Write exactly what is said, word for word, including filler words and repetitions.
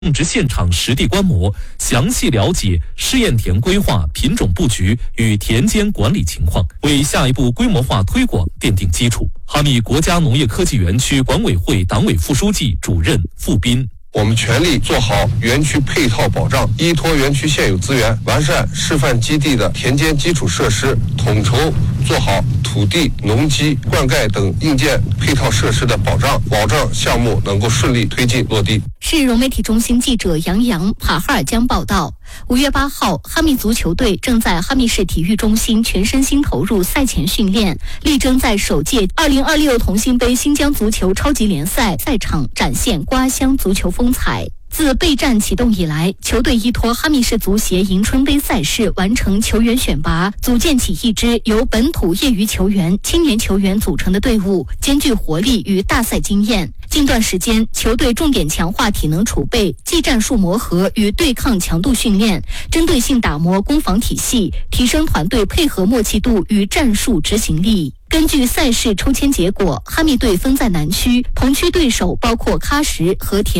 种植现场实地观摩，详细了解试验田规划、品种布局与田间管理情况，为下一步规模化推广奠定基础。哈密国家农业科技园区管委会党委副书记、主任付斌。 我们全力做好园区配套保障，依托园区现有资源，完善示范基地的田间基础设施，统筹做好土地、农机、灌溉等硬件配套设施的保障，保障项目能够顺利推进落地。 市融媒体中心记者杨洋帕哈尔江报道，五月八号，哈密足球队正在哈密市体育中心全身心投入赛前训练，力争在首届二零二六同心杯新疆足球超级联赛赛场展现瓜乡足球风采。自备战启动以来，球队依托哈密市足协迎春杯赛事完成球员选拔，组建起一支由本土业余球员、青年球员组成的队伍，兼具活力与大赛经验。近段时间，球队重点强化体能储备、技战术磨合与对抗强度训练，针对性打磨攻防体系，提升团队配合默契度与战术执行力。根据赛事抽签结果，哈密队分在南区，同区对手包括喀什和田